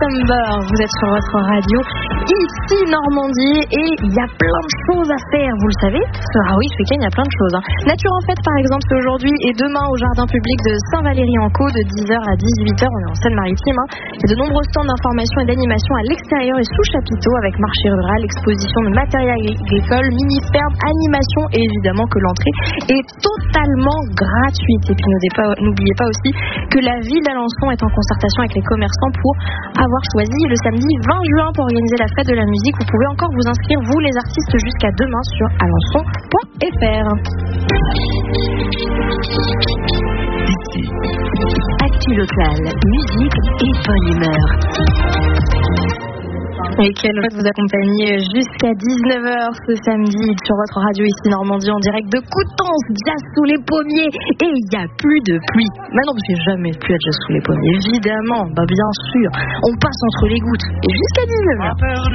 September. Vous êtes sur votre radio ici Normandie et il y a plein de choses à faire, vous le savez. Ah oui, ce week-end il y a plein de choses. Nature en fête par exemple, c'est aujourd'hui et demain au jardin public de Saint-Valery-en-Caux de 10h à 18h. On est en Seine-Maritime. Il y a de nombreux stands d'information et d'animation à l'extérieur et sous chapiteau avec marché rural, exposition de matériel agricole, mini-ferme, animation et évidemment que l'entrée est totalement gratuite. Et puis n'oubliez pas aussi que la ville d'Alençon est en concertation avec les commerçants pour avoir choisi le samedi 20 juin pour organiser la fête de la musique. Vous pouvez encore vous inscrire, vous les artistes, jusqu'à demain sur alençon.fr. Actu local, musique et bonne humeur. Et quelle joie de vous accompagner jusqu'à 19h ce samedi sur votre radio ici Normandie en direct de Coutances, jazz sous les pommiers. Et il n'y a plus de pluie. Maintenant, parce qu'il n'y a jamais de pluie à jazz sous les pommiers. Évidemment, bien sûr. On passe entre les gouttes. Et jusqu'à 19h.